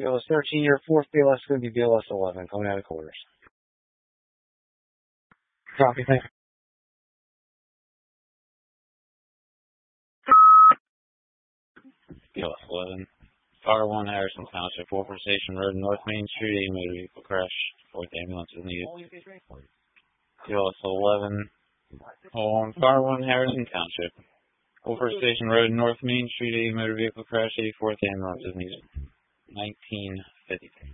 BLS 13, your fourth BLS is going to be BLS 11, coming out of quarters. Copy, thank you. BLS 11. Car 1, Harrison Township, Wolford Station Road, North Main Street, a motor vehicle crash. 4th ambulance is needed. BLS 11. On Car 1, Harrison Township, Wolford Station Road, North Main Street, a motor vehicle crash. 84th ambulance is needed. 1953.